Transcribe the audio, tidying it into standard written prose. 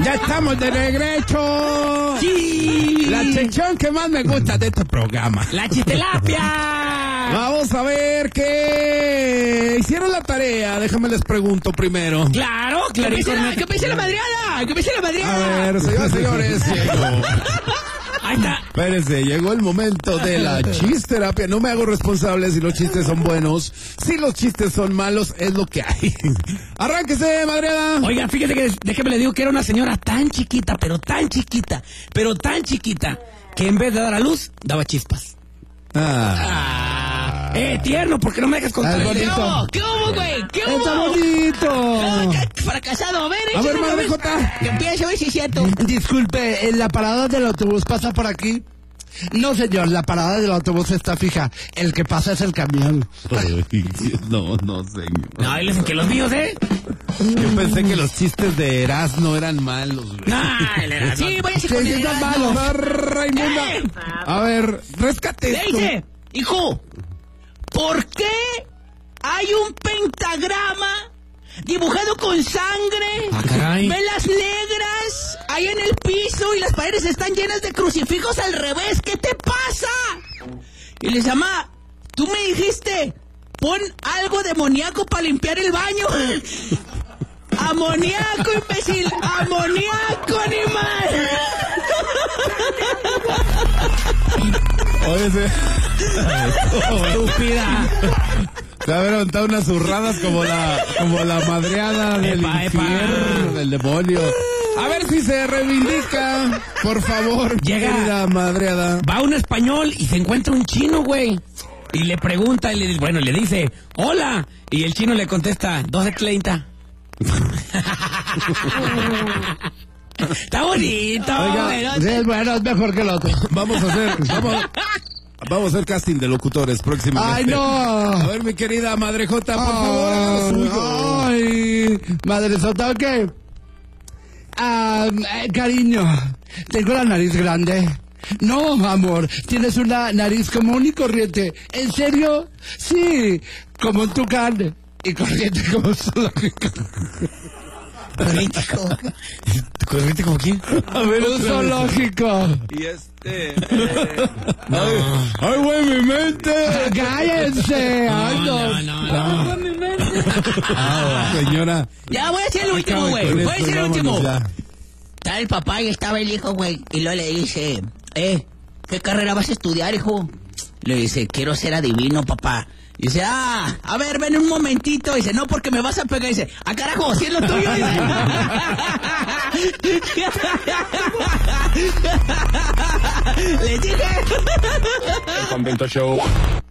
Ya estamos de regreso. Sí. La sección que más me gusta de este programa. La chistelapia. Vamos a ver qué hicieron la tarea. Déjame les pregunto primero. Claro, claro. ¿Qué piensa la madreada? ¿Qué piensa la madreada? A ver, señoras y señores. Ahí está. Espérense, llegó el momento de la chisterapia. No me hago responsable si los chistes son buenos. Si los chistes son malos, es lo que hay. Arránquese, madreada. Oiga, fíjate que déjeme le digo que era una señora tan chiquita, pero tan chiquita, que en vez de dar a luz, daba chispas. Tierno, ¿por qué no me dejas contar? Es bonito. ¿Qué hubo, güey? ¿Qué hubo? ¡Está bonito! Fracasado, A ver, madre Jota. Que empiece a ver si es cierto. Disculpe, ¿la parada del autobús pasa por aquí? No, señor, la parada del autobús está fija. El que pasa es el camión. No, señor. No, ahí les que los míos, Yo pensé que los chistes de Erasmo eran malos, güey. Sí, váyase con el Están malos. Raimunda. A ver, rescate Le esto. dice, hijo, ¿por qué hay un pentagrama dibujado con sangre, caray. velas negras, ahí en el piso y las paredes están llenas de crucifijos al revés? ¿Qué te pasa? Y le dice, mamá, tú me dijiste, pon algo demoníaco para limpiar el baño. Amoníaco, imbécil, amoníaco, animal. Oye, Estúpida. se va a haber aventado unas zurradas como la madreada del infierno, del demonio. A ver si se reivindica, por favor, querida madreada. Va un español y se encuentra un chino, güey. Y le pregunta, y le dice, hola. Y el chino le contesta, 12:30. Está bonito. Oiga, Es mejor que el otro. Vamos a hacer casting de locutores próximamente. ¡Ay, no! A ver, mi querida Madre Jota, por favor, haga lo suyo. ¡Ay! Madre Sota, ¿qué? Cariño, tengo la nariz grande. No, amor, tienes una nariz común y corriente. ¿En serio? Sí, como un tucán. Y corriente como un zoológico. ¿Corriente como quién? A ver, Un zoológico. Y ¡ay, güey, mi mente! ¡Cállense! ¡Ay, No. mi mente! Señora. Ya voy a hacer el último, güey. Con Voy a esto, hacer el vámonos último. ya. Estaba el papá y estaba el hijo, güey. Y luego le dice, ¿qué carrera vas a estudiar, hijo? Le dice, quiero ser adivino, papá. Y dice, a ver, ven un momentito. Y dice, no, porque me vas a pegar. Y dice, carajo, si es lo tuyo. Le dije. El Convento Show.